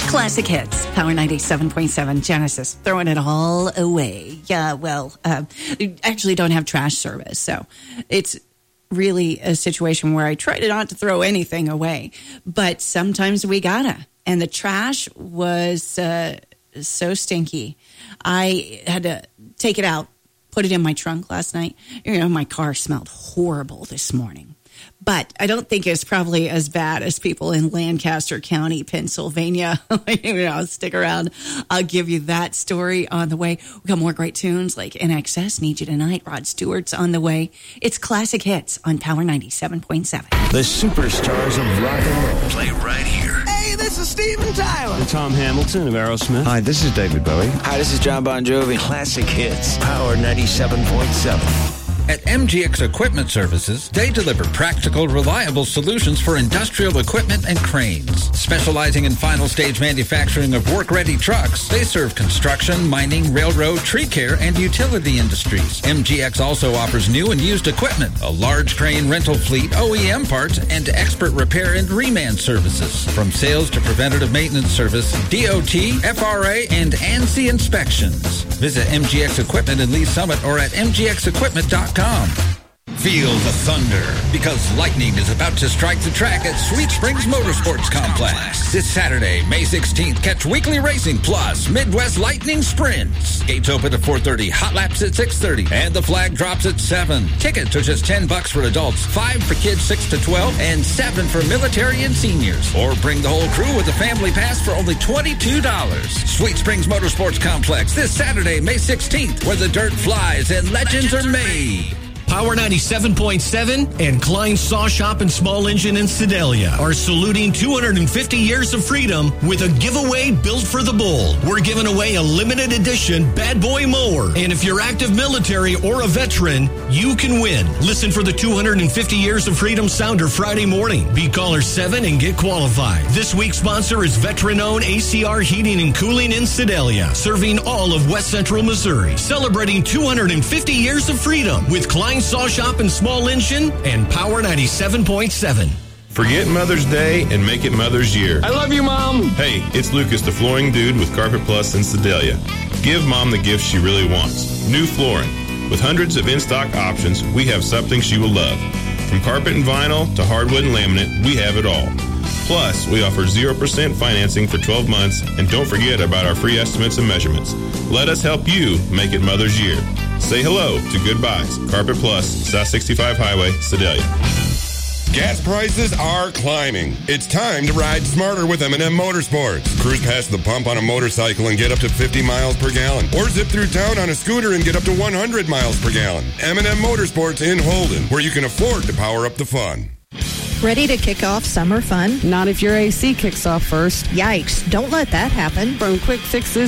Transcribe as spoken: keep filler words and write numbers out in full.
Classic Hits, Power ninety-seven point seven, Genesis, throwing it all away. Yeah, well, uh, we actually don't have trash service, so it's really a situation where I try to not to throw anything away, but sometimes we gotta. And the trash was uh, so stinky. I had to take it out, put it in my trunk last night. You know, my car smelled horrible this morning. But I don't think it's probably as bad as people in Lancaster County, Pennsylvania. You know, stick around. I'll give you that story on the way. We got more great tunes like N X S, Need You Tonight, Rod Stewart's on the way. It's Classic Hits on Power ninety-seven point seven. The superstars of rock and roll play right here. Hey, this is Steven Tyler. I'm Tom Hamilton of Aerosmith. Hi, this is David Bowie. Hi, this is John Bon Jovi. Classic Hits, Power ninety-seven point seven. At M G X Equipment Services, they deliver practical, reliable solutions for industrial equipment and cranes. Specializing in final stage manufacturing of work-ready trucks, they serve construction, mining, railroad, tree care, and utility industries. M G X also offers new and used equipment, a large crane rental fleet, O E M parts, and expert repair and reman services. From sales to preventative maintenance service, D O T, F R A, and ANSI inspections. Visit M G X Equipment in Lee Summit or at m g x equipment dot com. Feel the thunder, because lightning is about to strike the track at Sweet Springs Motorsports Complex. This Saturday, May sixteenth, catch weekly racing plus Midwest Lightning Sprints. Gates open at four thirty, hot laps at six thirty, and the flag drops at seven. Tickets are just ten bucks for adults, five for kids six to twelve, and seven for military and seniors. Or bring the whole crew with a family pass for only twenty-two dollars. Sweet Springs Motorsports Complex this Saturday, May sixteenth, where the dirt flies and legends are made. Power ninety-seven point seven and Klein Saw Shop and Small Engine in Sedalia are saluting two hundred fifty years of freedom with a giveaway built for the bull. We're giving away a limited edition Bad Boy mower. And if you're active military or a veteran, you can win. Listen for the two hundred fifty years of freedom sounder Friday morning. Be caller seven and get qualified. This week's sponsor is veteran-owned A C R Heating and Cooling in Sedalia, serving all of West Central Missouri. Celebrating two hundred fifty years of freedom with Klein Saw Shop and Small Engine and Power ninety-seven point seven. Forget Mother's Day and make it Mother's Year. I love you, Mom. Hey, it's Lucas, the flooring dude with Carpet Plus in Sedalia. Give Mom the gift she really wants. New flooring. With hundreds of in-stock options, we have something she will love. From carpet and vinyl to hardwood and laminate, we have it all. Plus, we offer zero percent financing for twelve months, and don't forget about our free estimates and measurements. Let us help you make it Mother's Year. Say hello to Goodbyes, Carpet Plus, South sixty-five Highway, Sedalia. Gas prices are climbing. It's time to ride smarter with M and M Motorsports. Cruise past the pump on a motorcycle and get up to fifty miles per gallon. Or zip through town on a scooter and get up to one hundred miles per gallon. M and M Motorsports in Holden, where you can afford to power up the fun. Ready to kick off summer fun? Not if your A C kicks off first. Yikes, don't let that happen. From quick fixes